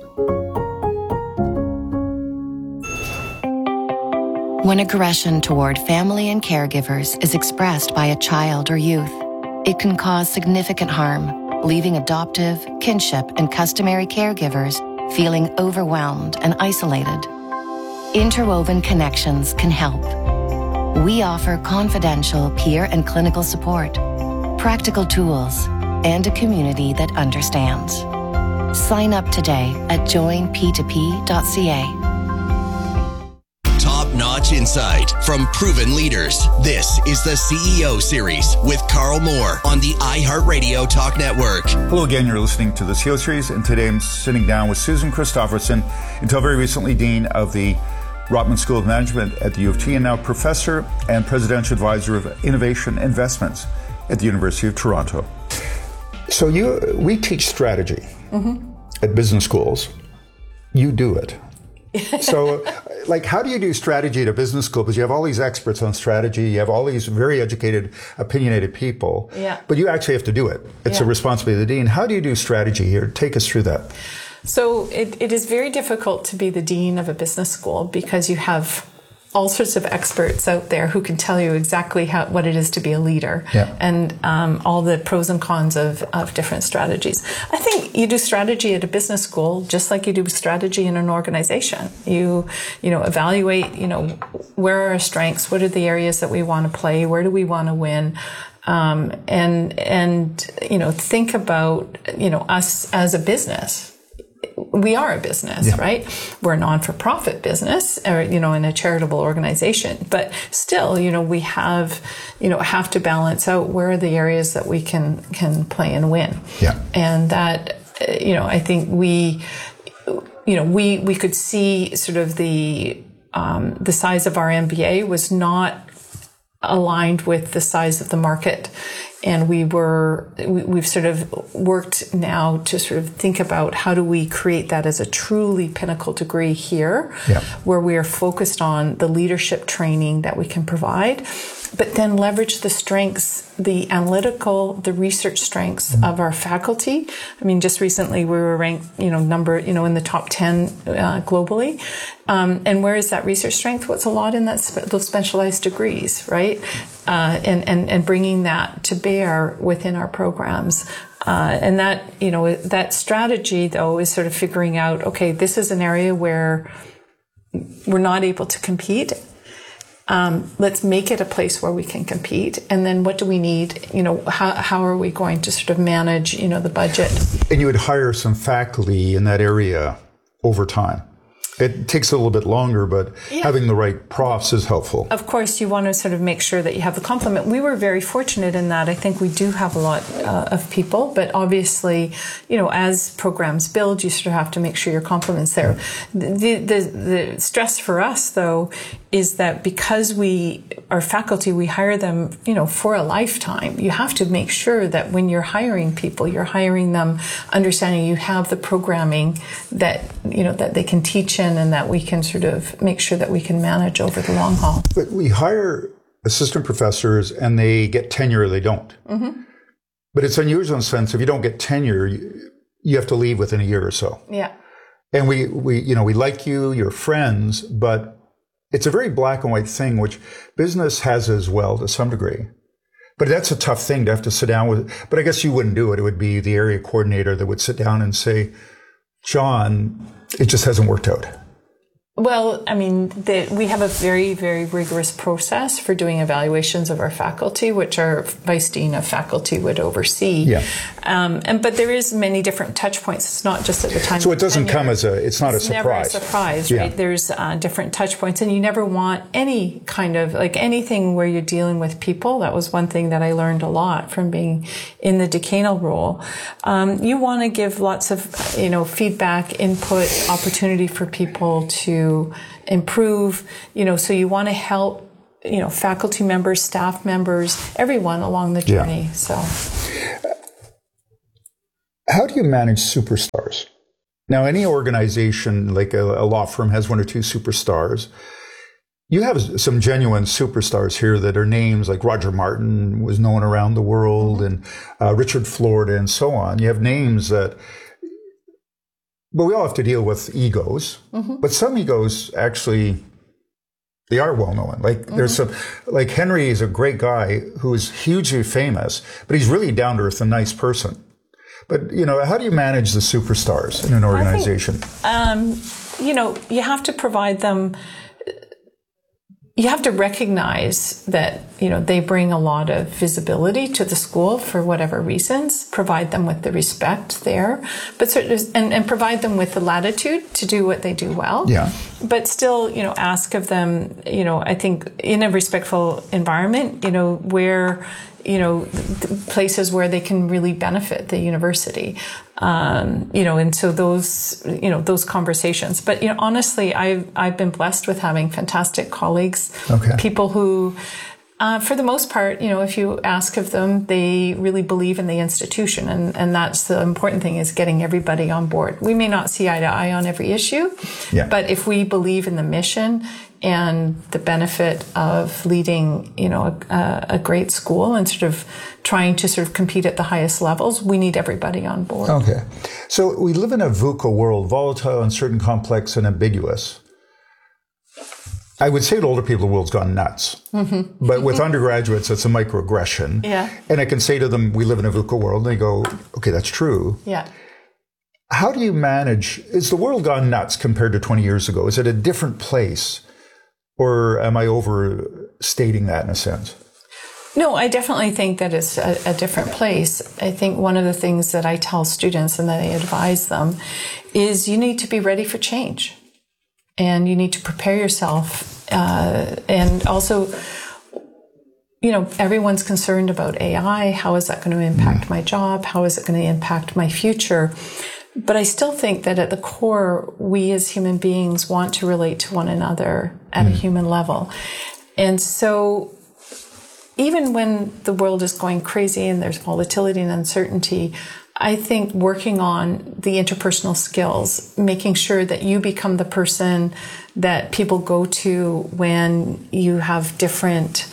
When aggression toward family and caregivers is expressed by a child or youth, it can cause significant harm, leaving adoptive, kinship, and customary caregivers feeling overwhelmed and isolated. Interwoven Connections can help. We offer confidential peer and clinical support, practical tools, and a community that understands. Sign up today at joinp2p.ca. Top-notch insight from proven leaders. This is the CEO Series with Carl Moore on the iHeartRadio Talk Network. Hello again, you're listening to the CEO Series, and today I'm sitting down with Susan Christofferson, until very recently Dean of the Rotman School of Management at the U of T, and now Professor and Presidential Advisor of Innovation Investments at the University of Toronto. So we teach strategy at business schools. You do it. So, how do you do strategy at a business school? Because you have all these experts on strategy, you have all these very educated, opinionated people, but you actually have to do it. It's a responsibility of the dean. How do you do strategy here? Take us through that. So it is very difficult to be the dean of a business school because you have all sorts of experts out there who can tell you exactly what it is to be a leader and all the pros and cons of different strategies. I think you do strategy at a business school just like you do strategy in an organization. You evaluate, where are our strengths? What are the areas that we want to play? Where do we want to win? And think about, us as a business. We are a business, right? We're a non-for-profit business, or, in a charitable organization, but still, we have to balance out where are the areas that we can play and win. And that, I think we could see sort of the size of our MBA was not aligned with the size of the market. And we've sort of worked now to sort of think about how do we create that as a truly pinnacle degree here, where we are focused on the leadership training that we can provide, but then leverage the strengths, the analytical, the research strengths of our faculty. I mean, just recently we were ranked, in the top 10 globally. And where is that research strength? Well, it's a lot in those specialized degrees, right? And bringing that to bear within our programs. And that, that strategy though is sort of figuring out, okay, this is an area where we're not able to compete. Let's make it a place where we can compete. And then what do we need? How are we going to sort of manage, the budget? And you would hire some faculty in that area over time. It takes a little bit longer, but having the right profs is helpful. Of course, you want to sort of make sure that you have the complement. We were very fortunate in that. I think we do have a lot of people, but obviously, as programs build, you sort of have to make sure your complement's there. The stress for us, though, is that because our faculty, we hire them, for a lifetime. You have to make sure that when you're hiring people, you're hiring them understanding you have the programming that, that they can teach in and that we can sort of make sure that we can manage over the long haul. But we hire assistant professors and they get tenure or they don't. But it's unusual in the sense if you don't get tenure, you have to leave within a year or so. And we like you, you're friends, but it's a very black and white thing, which business has as well to some degree. But that's a tough thing to have to sit down with. But I guess you wouldn't do it. It would be the area coordinator that would sit down and say, John, it just hasn't worked out. Well, I mean, we have a very, very rigorous process for doing evaluations of our faculty, which our vice dean of faculty would oversee. Yeah. But there is many different touch points. It's not just at the time. So it doesn't come as it's not a surprise. Never a surprise, right? Yeah. There's different touch points, and you never want any kind of anything where you're dealing with people. That was one thing that I learned a lot from being in the decanal role. You want to give lots of feedback, input, opportunity for people to improve, so you want to help, faculty members, staff members, everyone along the journey. Yeah. So how do you manage superstars? Now, any organization like a law firm has one or two superstars. You have some genuine superstars here that are names like Roger Martin was known around the world, and Richard Florida and so on. You have names that, but we all have to deal with egos. But some egos actually, they are well known. There's some, like Henry is a great guy who is hugely famous, but he's really down to earth, a nice person. But, how do you manage the superstars in an organization? I think, you have to provide them, you have to recognize that, they bring a lot of visibility to the school for whatever reasons, provide them with the respect there, but and provide them with the latitude to do what they do well. Yeah. But still, ask of them, I think in a respectful environment, where, places where they can really benefit the university. And so those conversations. But, honestly, I've been blessed with having fantastic colleagues, people who, for the most part, if you ask of them, they really believe in the institution. And that's the important thing, is getting everybody on board. We may not see eye to eye on every issue, but if we believe in the mission and the benefit of leading, a great school and sort of trying to compete at the highest levels, we need everybody on board. Okay. So we live in a VUCA world, volatile, uncertain, complex, and ambiguous. I would say to older people, the world's gone nuts. But with undergraduates, it's a microaggression. Yeah. And I can say to them, we live in a VUCA world. And they go, okay, that's true. Yeah. How do you manage, is the world gone nuts compared to 20 years ago? Is it a different place? Or am I overstating that in a sense? No, I definitely think that it's a different place. I think one of the things that I tell students and that I advise them is you need to be ready for change. And you need to prepare yourself. And also, everyone's concerned about AI. How is that going to impact my job? How is it going to impact my future? But I still think that at the core, we as human beings want to relate to one another at a human level. And so even when the world is going crazy and there's volatility and uncertainty, I think working on the interpersonal skills, making sure that you become the person that people go to when you have different,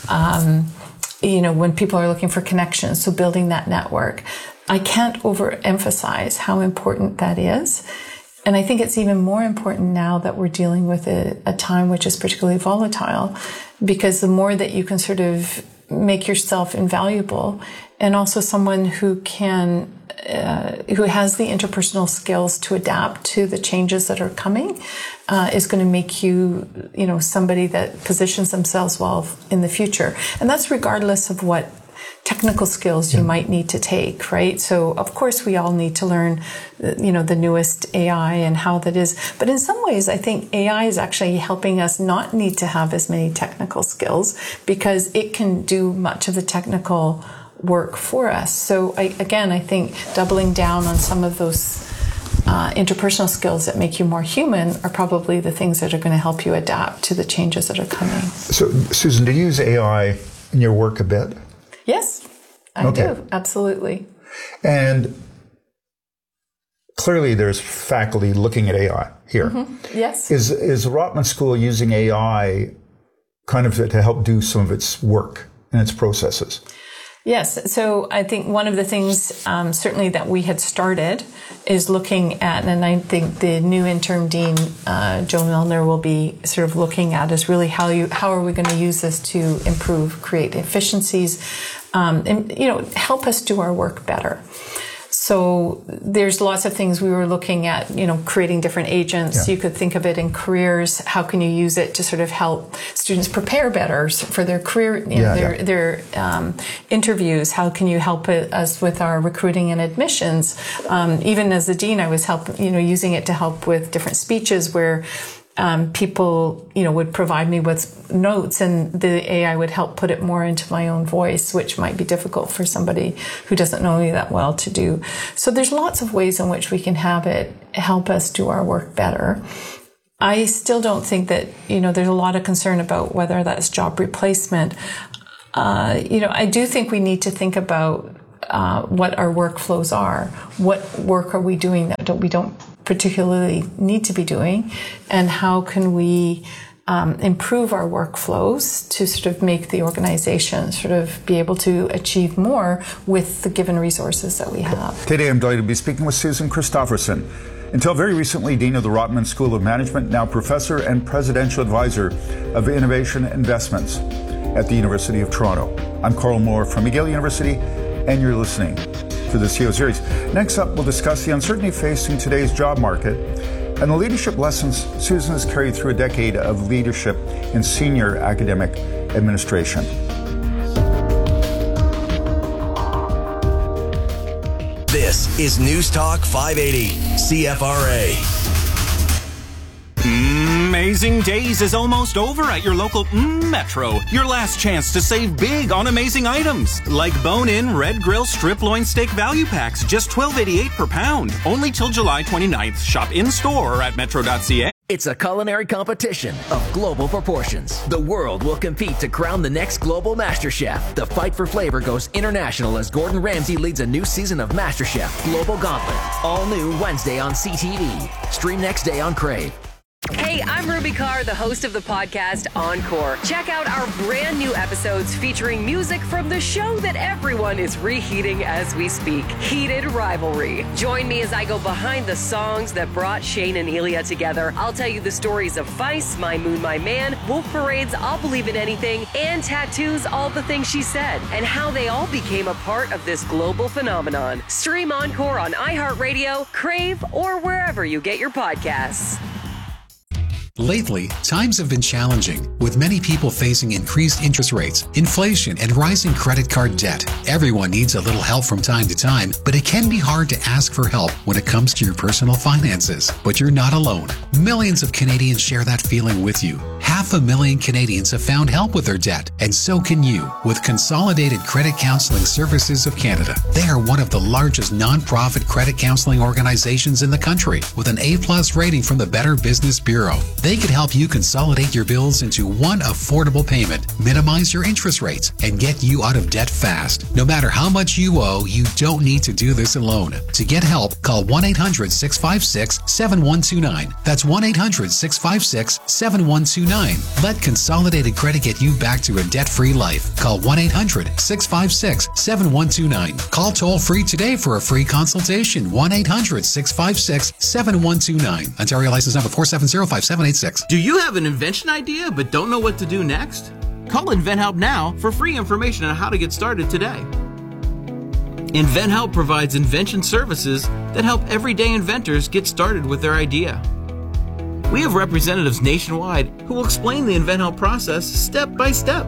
when people are looking for connections, so building that network. I can't overemphasize how important that is. And I think it's even more important now that we're dealing with a time which is particularly volatile, because the more that you can sort of make yourself invaluable, and also someone who can, who has the interpersonal skills to adapt to the changes that are coming, is going to make you, somebody that positions themselves well in the future. And that's regardless of what technical skills you might need to take, right? So, of course, we all need to learn, the newest AI and how that is. But in some ways, I think AI is actually helping us not need to have as many technical skills, because it can do much of the technical work for us. So, I think doubling down on some of those interpersonal skills that make you more human are probably the things that are going to help you adapt to the changes that are coming. So, Susan, do you use AI in your work a bit? Yes, I do. Absolutely. And clearly there's faculty looking at AI here. Yes. Is the Rotman School using AI kind of to help do some of its work and its processes? Yes. So I think one of the things certainly that we had started is looking at, and I think the new interim dean, Joe Milner, will be sort of looking at, is really how are we going to use this to improve, create efficiencies, and help us do our work better. So there's lots of things we were looking at, creating different agents. You could think of it in careers. How can you use it to sort of help students prepare better for their career, their interviews? How can you help us with our recruiting and admissions? Even as the dean, I was using it to help with different speeches where people, would provide me with notes and the AI would help put it more into my own voice, which might be difficult for somebody who doesn't know me that well to do. So there's lots of ways in which we can have it help us do our work better. I still don't think that, there's a lot of concern about whether that's job replacement. I do think we need to think about what our workflows are. What work are we doing that we don't particularly need to be doing, and how can we improve our workflows to sort of make the organization sort of be able to achieve more with the given resources that we have. Today I'm delighted to be speaking with Susan Christofferson. Until very recently, Dean of the Rotman School of Management, now Professor and Presidential Advisor of Innovation Investments at the University of Toronto. I'm Carl Moore from McGill University, and you're listening to the CEO series. Next up, we'll discuss the uncertainty facing today's job market and the leadership lessons Susan has carried through a decade of leadership in senior academic administration. This is News Talk 580, CFRA. Amazing Days is almost over at your local Metro. Your last chance to save big on amazing items like bone-in red grill strip loin steak value packs, just $12.88 per pound. Only till July 29th. Shop in-store or at metro.ca. It's a culinary competition of global proportions. The world will compete to crown the next global MasterChef. The fight for flavor goes international as Gordon Ramsay leads a new season of MasterChef Global Gauntlet. All new Wednesday on CTV. Stream next day on Crave. Hey, I'm Ruby Carr, the host of the podcast Encore. Check out our brand new episodes featuring music from the show that everyone is reheating as we speak, Heated Rivalry. Join me as I go behind the songs that brought Shane and Elia together. I'll tell you the stories of Feist, My Moon, My Man, Wolf Parade's I'll Believe in Anything, and Tattoo's All the Things She Said, and how they all became a part of this global phenomenon. Stream Encore on iHeartRadio, Crave, or wherever you get your podcasts. Lately, times have been challenging, with many people facing increased interest rates, inflation, and rising credit card debt. Everyone needs a little help from time to time, but it can be hard to ask for help when it comes to your personal finances. But you're not alone. Millions of Canadians share that feeling with you. 500,000 Canadians have found help with their debt, and so can you with Consolidated Credit Counseling Services of Canada. They are one of the largest non-profit credit counseling organizations in the country, with an A+ rating from the Better Business Bureau. They could help you consolidate your bills into one affordable payment, minimize your interest rates, and get you out of debt fast. No matter how much you owe, you don't need to do this alone. To get help, call 1-800-656-7129. That's 1-800-656-7129. Let Consolidated Credit get you back to a debt-free life. Call 1-800-656-7129. Call toll-free today for a free consultation. 1-800-656-7129. Ontario license number 4705786. Do you have an invention idea but don't know what to do next? Call InventHelp now for free information on how to get started today. InventHelp provides invention services that help everyday inventors get started with their idea. We have representatives nationwide who will explain the InventHelp process step by step.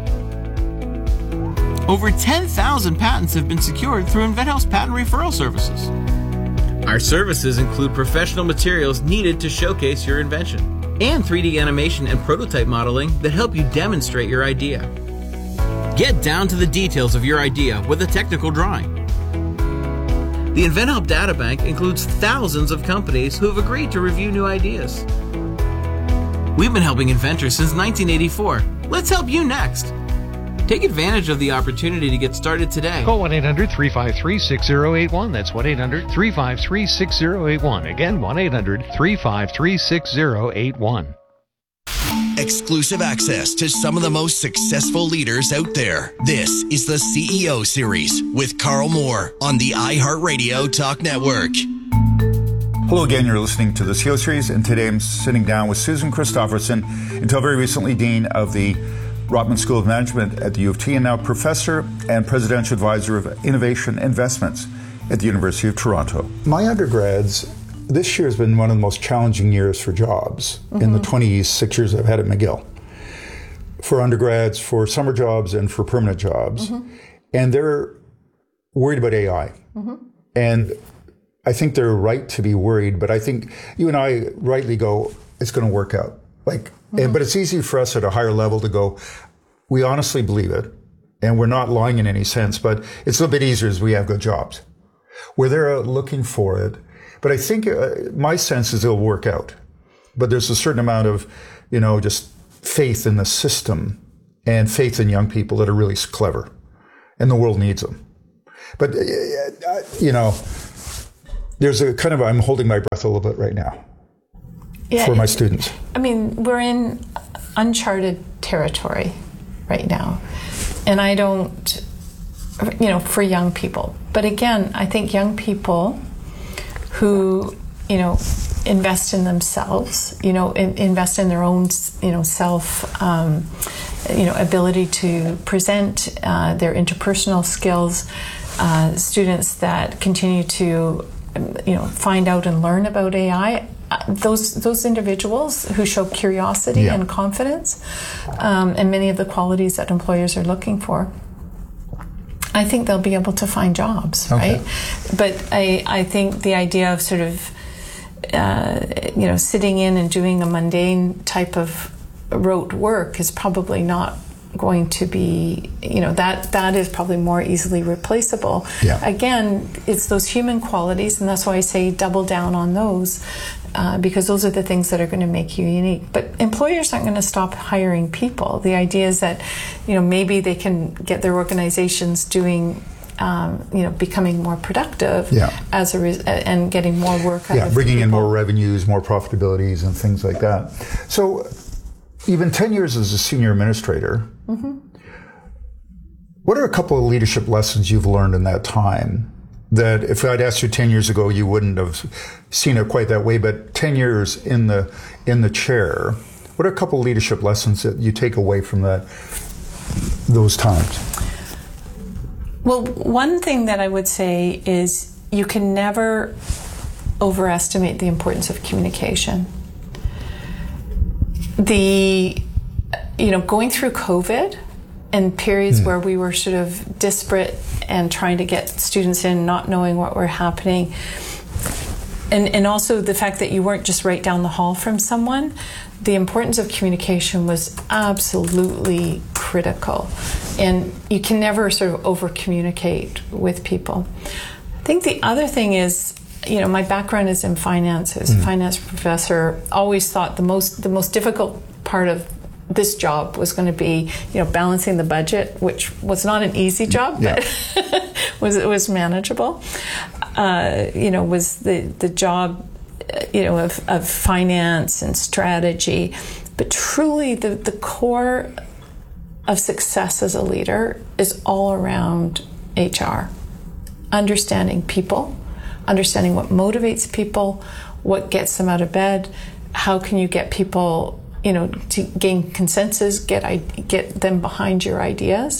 Over 10,000 patents have been secured through InventHelp's patent referral services. Our services include professional materials needed to showcase your invention, and 3D animation and prototype modeling that help you demonstrate your idea. Get down to the details of your idea with a technical drawing. The InventHelp Databank includes thousands of companies who have agreed to review new ideas. We've been helping inventors since 1984. Let's help you next. Take advantage of the opportunity to get started today. Call 1-800-353-6081. That's 1-800-353-6081. Again, 1-800-353-6081. Exclusive access to some of the most successful leaders out there. This is the CEO Series with Carl Moore on the iHeartRadio Talk Network. Hello again, you're listening to the CEO Series, and today I'm sitting down with Susan Christofferson, until very recently Dean of the Rotman School of Management at the U of T, and now Professor and Presidential Advisor of Innovation Investments at the University of Toronto. My undergrads, this year has been one of the most challenging years for jobs in the 26 years I've had at McGill. For undergrads, for summer jobs, and for permanent jobs. And they're worried about AI. And I think they're right to be worried, but I think you and I rightly go, it's going to work out. But it's easy for us at a higher level to go, we honestly believe it, and we're not lying in any sense, but it's a little bit easier as we have good jobs. Where they're looking for it. But I think my sense is it'll work out. But there's a certain amount of, just faith in the system and faith in young people that are really clever. And the world needs them. But, there's a kind of, I'm holding my breath a little bit right now for my students. I mean, we're in uncharted territory right now. And I don't, for young people. But again, I think young people who, invest in themselves, invest in their own, ability to present their interpersonal skills, students that continue to, find out and learn about AI, those individuals who show curiosity and confidence, and many of the qualities that employers are looking for, I think they'll be able to find jobs, right? But I think the idea of sort of, sitting in and doing a mundane type of rote work is probably not going to be, that is probably more easily replaceable. Again, it's those human qualities, and that's why I say double down on those, because those are the things that are going to make you unique. But employers aren't going to stop hiring people. The idea is that, maybe they can get their organizations doing, becoming more productive as and getting more work out of bringing in more revenues, more profitabilities, and things like that. So, even 10 years as a senior administrator, what are a couple of leadership lessons you've learned in that time that if I'd asked you 10 years ago, you wouldn't have seen it quite that way, but 10 years in the chair, what are a couple of leadership lessons that you take away from those times? Well, one thing that I would say is you can never overestimate the importance of communication. Going through COVID and periods where we were sort of disparate and trying to get students in, not knowing what were happening, and also the fact that you weren't just right down the hall from someone, the importance of communication was absolutely critical. And you can never sort of over-communicate with people. I think the other thing is, my background is in finance. As a finance professor, always thought the most difficult part of this job was going to be, balancing the budget, which was not an easy job, but was manageable. Was the job, of finance and strategy, but truly the core of success as a leader is all around HR. Understanding people, understanding what motivates people, what gets them out of bed, how can you get people, to gain consensus, get them behind your ideas.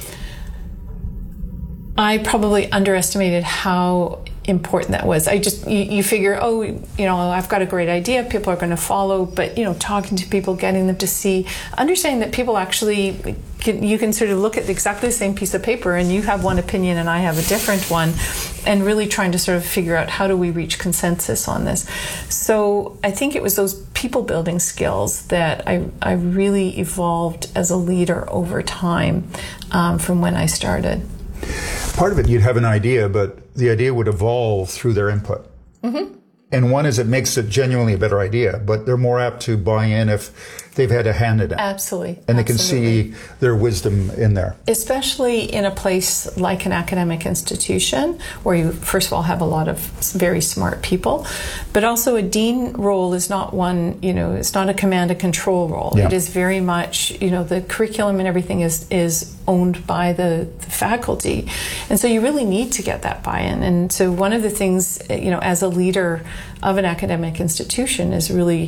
I probably underestimated how important that was. You figure, I've got a great idea, people are going to follow, but talking to people, getting them to see, understanding that people actually you can sort of look at exactly the same piece of paper and you have one opinion and I have a different one, and really trying to sort of figure out how do we reach consensus on this. So I think it was those people building skills that I really evolved as a leader over time, from when I started. Part of it, you'd have an idea, but the idea would evolve through their input. And one is it makes it genuinely a better idea, but they're more apt to buy in if they've had a hand in it. Absolutely. And they can see their wisdom in there. Especially in a place like an academic institution where you, first of all, have a lot of very smart people, but also a dean role is not one, it's not a command and control role. It is very much, the curriculum and everything is owned by the faculty. And so you really need to get that buy-in. And so one of the things, as a leader of an academic institution is really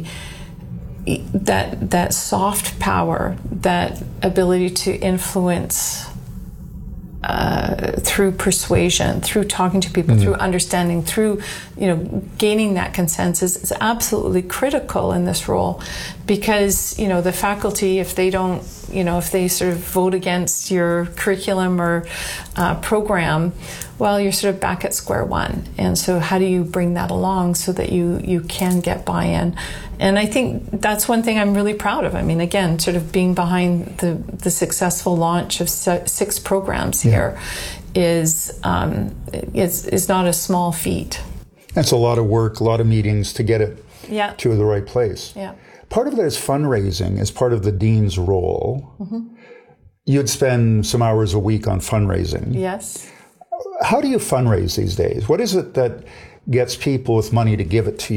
that soft power, that ability to influence through persuasion, through talking to people, through understanding, through gaining that consensus is absolutely critical in this role, because the faculty, if they don't, if they sort of vote against your curriculum or program, well, you're sort of back at square one. And so how do you bring that along so that you can get buy-in? And I think that's one thing I'm really proud of. I mean, again, sort of being behind the successful launch of 6 programs here is not a small feat. That's a lot of work, a lot of meetings to get it to the right place. Yeah. Part of that is fundraising as part of the dean's role. You'd spend some hours a week on fundraising. Yes. How do you fundraise these days? What is it that gets people with money to give it to you?